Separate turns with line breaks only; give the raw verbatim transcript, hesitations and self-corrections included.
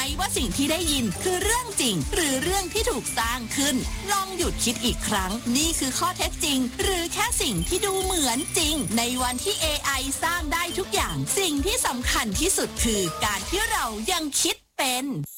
ว่าสิ่งที่ได้ยินคือเรื่องจริงหรือเรื่องที่ถูกสร้างขึ้นลองหยุดคิดอีกครั้งนี่คือข้อเท็จจริงหรือแค่สิ่งที่ดูเหมือนจริงในวันที่ เอ ไอ สร้างได้ทุกอย่างสิ่งที่สำคัญที่สุดคือการที่เรายังคิดเป็น